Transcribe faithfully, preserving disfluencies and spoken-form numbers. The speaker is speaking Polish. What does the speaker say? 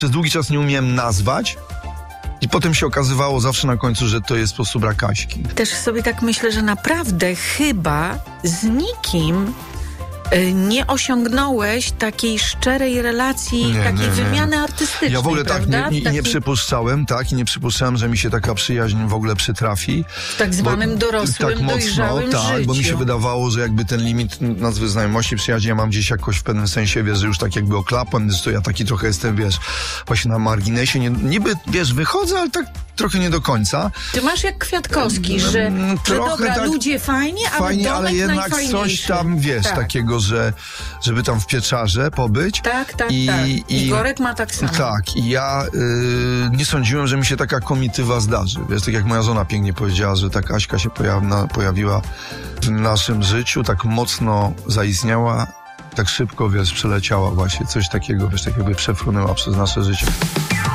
Przez długi czas nie umiałem nazwać i potem się okazywało zawsze na końcu, że to jest po prostu brak Kaśki. Też sobie tak myślę, że naprawdę chyba z nikim y, nie osiągnąłeś takiej szczerej relacji, Nie, takiej nie, nie. wymiany artystycznej, Ja w ogóle tak prawda? nie, nie, Taki, nie przypuszczałem, tak, i nie przypuszczałem, że mi się taka przyjaźń w ogóle przytrafi. w tak zwanym dorosłym, tak mocno, dojrzałym tak, życiu. bo mi się wydawało, że jakby ten limit nazwy znajomości, przyjaźni ja mam gdzieś jakoś w pewnym sensie, wiesz, że już tak jakby oklapłem, że to ja taki trochę jestem, wiesz, właśnie na marginesie, nie, niby, wiesz, wychodzę, ale tak trochę nie do końca. Ty masz jak Kwiatkowski, że, że dobra, tak, ludzie fajnie, ale fajnie, domek ale jednak coś tam, wiesz, tak. takiego, że żeby tam w Pieczarze pobyć. Tak, tak, I, tak. I Igorek ma tak samo. Tak, i ja y, nie sądziłem, że mi się taka komitywa zdarzy. Wiesz, tak jak moja żona pięknie powiedziała, że ta Kaśka się pojawi, pojawiła w naszym życiu, tak mocno zaistniała, tak szybko, wiesz, przeleciała właśnie, coś takiego, wiesz, tak jakby przefrunęła przez nasze życie.